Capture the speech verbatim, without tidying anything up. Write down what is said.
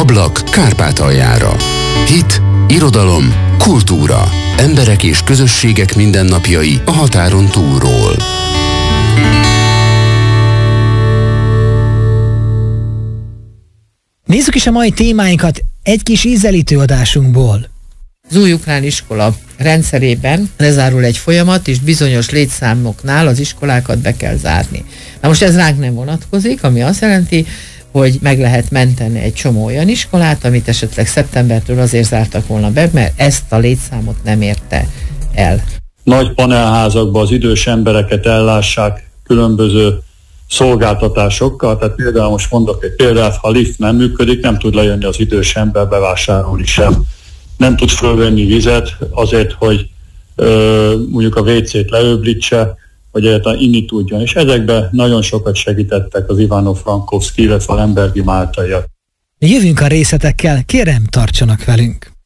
Ablak Kárpátaljára. Hit, irodalom, kultúra. Emberek és közösségek mindennapjai a határon túlról. Nézzük is a mai témáinkat egy kis ízelítő adásunkból. Az új ukrán iskola rendszerében lezárul egy folyamat, és bizonyos létszámoknál az iskolákat be kell zárni. Na most ez ránk nem vonatkozik, ami azt jelenti, hogy meg lehet menteni egy csomó olyan iskolát, amit esetleg szeptembertől azért zártak volna be, mert ezt a létszámot nem érte el. Nagy panelházakban az idős embereket ellássák különböző szolgáltatásokkal, tehát például most mondok egy példát, ha a lift nem működik, nem tud lejönni az idős ember bevásárolni sem. Nem tud fölvenni vizet azért, hogy ö, mondjuk a vécét leöblítse, hogy egyáltalán inni tudjon. És ezekben nagyon sokat segítettek az Ivano-Frankowski, illetve a Lembergi Máltaiak. Jövünk a részletekkel, kérem, tartsanak velünk!